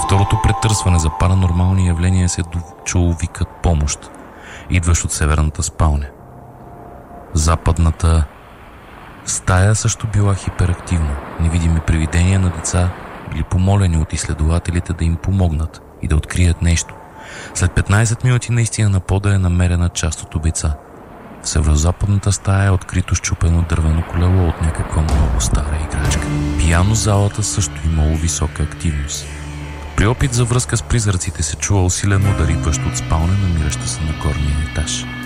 второто претърсване за паранормални явления се чул викът помощ, идващ от северната спалня. Западната стая също била хиперактивна. Невидими привидения на деца били помолени от изследователите да им помогнат и да открият нещо. След 15 минути наистина на пода е намерена част от обеца. В северозападната стая е открито счупено дървено колело от някаква много стара играчка. Пияно залата също имало висока активност. При опит за връзка с призраците се чува усилен удар, идващ от спалня, намираща се на горния етаж.